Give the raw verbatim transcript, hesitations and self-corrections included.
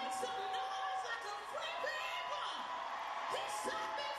Make some noise like a free people. He shot me